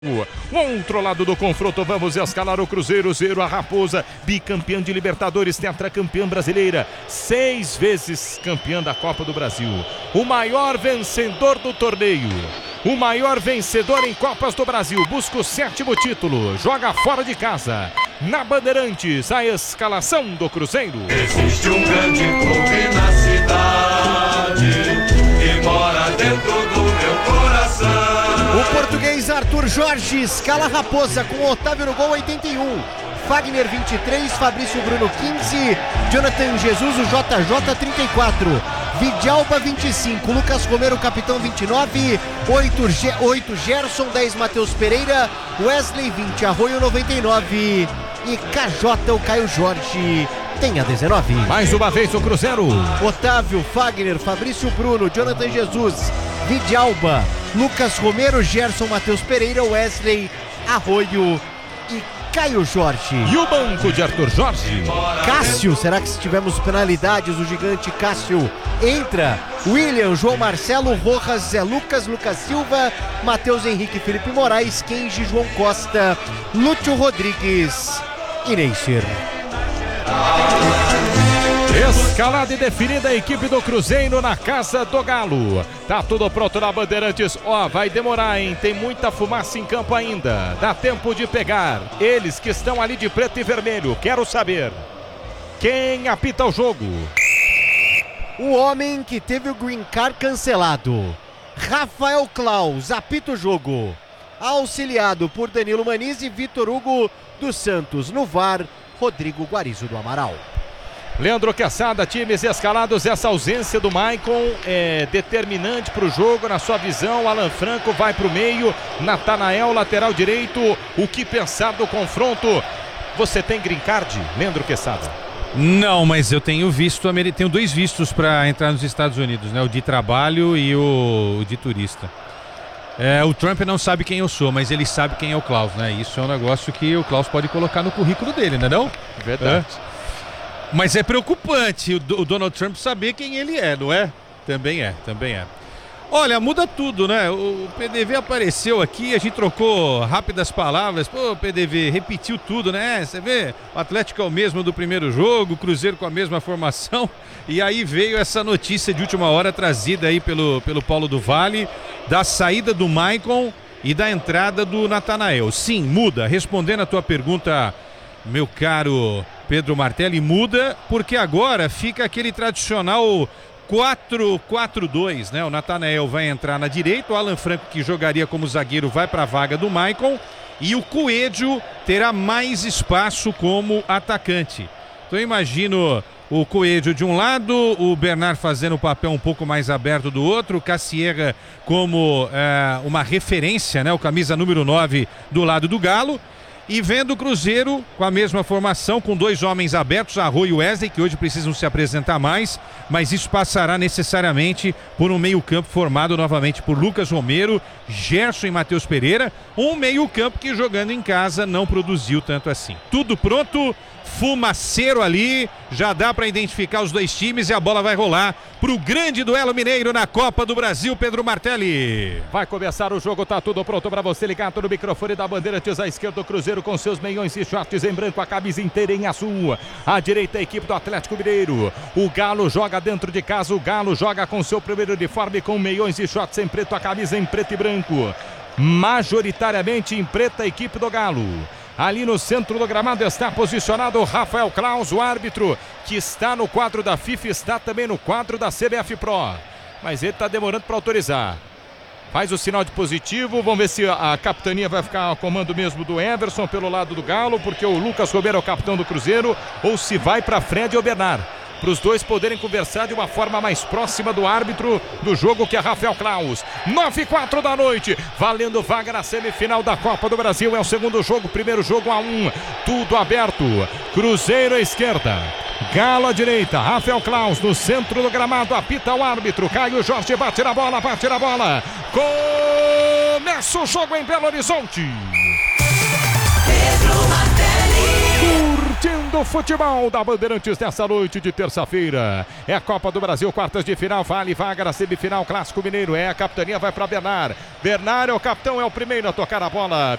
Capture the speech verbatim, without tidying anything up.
O outro lado do confronto, vamos escalar o Cruzeiro, zero a Raposa, bicampeã de Libertadores, tetracampeã brasileira, seis vezes campeã da Copa do Brasil, o maior vencedor do torneio, o maior vencedor em Copas do Brasil, busca o sétimo título, joga fora de casa. Na Bandeirantes, a escalação do Cruzeiro. Existe um grande clube na cidade que mora dentro do meu coração. O português Arthur Jorge escala a Raposa com Otávio no gol, oitenta e um. Fagner vinte e três, Fabrício Bruno quinze, Jonathan Jesus, o J J trinta e quatro, Vidalba vinte e cinco, Lucas Romero capitão vinte e nove, oito Gerson, dez Matheus Pereira, Wesley vinte, Arroio noventa e nove e K J o Caio Jorge tem a dezenove. Mais uma vez o Cruzeiro. Otávio, Fagner, Fabrício Bruno, Jonathan Jesus, Vidalba, Lucas Romero, Gerson, Matheus Pereira, Wesley, Arroio e Caio Jorge. E o banco de Arthur Jorge? Cássio, será que se tivermos penalidades o gigante Cássio entra? William, João Marcelo, Rojas, Zé Lucas, Lucas Silva, Matheus Henrique, Felipe Moraes, Kenji, João Costa, Lúcio Rodrigues e Neisser. Escalada e definida a equipe do Cruzeiro na casa do Galo. Tá tudo pronto na Bandeirantes. Ó, vai demorar, hein? Tem muita fumaça em campo ainda. Dá tempo de pegar. Eles que estão ali de preto e vermelho. Quero saber quem apita o jogo. O homem que teve o green card cancelado, Rafael Klaus, apita o jogo. Auxiliado por Danilo Maniz e Vitor Hugo dos Santos. No V A R, Rodrigo Guarizo do Amaral. Leandro Quesada, times escalados, essa ausência do Maicon é determinante para o jogo, na sua visão. Alan Franco vai para o meio, Natanael, lateral direito. O que pensar do confronto? Você tem green card, Leandro Quesada? Não, mas eu tenho visto, tenho dois vistos para entrar nos Estados Unidos, né? O de trabalho e o, o de turista. É, o Trump não sabe quem eu sou, mas ele sabe quem é o Klaus, né? Isso é um negócio que o Klaus pode colocar no currículo dele, né não? Verdade. É. Mas é preocupante o, o Donald Trump saber quem ele é, não é? Também é, também é. Olha, muda tudo, né? O P D V apareceu aqui, a gente trocou rápidas palavras. Pô, o P D V repetiu tudo, né? Você vê, o Atlético é o mesmo do primeiro jogo, o Cruzeiro com a mesma formação. E aí veio essa notícia de última hora trazida aí pelo, pelo Paulo do Vale, da saída do Maicon e da entrada do Natanael. Sim, muda. Respondendo a tua pergunta, meu caro Pedro Martelli, muda porque agora fica aquele tradicional quatro quatro dois, né? O Natanael vai entrar na direita, o Alan Franco, que jogaria como zagueiro, vai para a vaga do Maicon e o Coelho terá mais espaço como atacante. Então eu imagino o Coelho de um lado, o Bernard fazendo o papel um pouco mais aberto do outro, o Cassierra como é, uma referência, né? O camisa número nove do lado do Galo. E vendo o Cruzeiro com a mesma formação, com dois homens abertos, Arroio e Wesley, que hoje precisam se apresentar mais, mas isso passará necessariamente por um meio-campo formado novamente por Lucas Romero, Gerson e Matheus Pereira, um meio-campo que jogando em casa não produziu tanto assim. Tudo pronto, fumaceiro ali, já dá para identificar os dois times e a bola vai rolar pro grande duelo mineiro na Copa do Brasil, Pedro Martelli. Vai começar o jogo, tá tudo pronto para você ligar no microfone da Bandeirantes. À esquerda o Cruzeiro com seus meiões e shorts em branco, a camisa inteira em azul. À direita a equipe do Atlético Mineiro. O Galo joga dentro de casa, o Galo joga com seu primeiro uniforme com meiões e shorts em preto, a camisa em preto e branco. Majoritariamente em preta a equipe do Galo. Ali no centro do gramado está posicionado o Rafael Klaus, o árbitro que está no quadro da FIFA, está também no quadro da C B F Pro. Mas ele está demorando para autorizar. Faz o sinal de positivo, vamos ver se a capitania vai ficar ao comando mesmo do Everson pelo lado do Galo, porque o Lucas Romero é o capitão do Cruzeiro, ou se vai para Fred ou Bernard, para os dois poderem conversar de uma forma mais próxima do árbitro do jogo, que é Rafael Klaus. nove e quatro da noite, valendo vaga na semifinal da Copa do Brasil. É o segundo jogo, primeiro jogo a um, tudo aberto. Cruzeiro à esquerda, Galo à direita, Rafael Klaus no centro do gramado, apita o árbitro, Caio Jorge bate na bola, bate na bola. Começa o jogo em Belo Horizonte. Pedro Martelli. Curtindo o futebol da Bandeirantes nessa noite de terça-feira. É a Copa do Brasil, quartas de final, vale vaga na semifinal, Clássico Mineiro. É, a capitania vai para Bernard. Bernard é o capitão, é o primeiro a tocar a bola.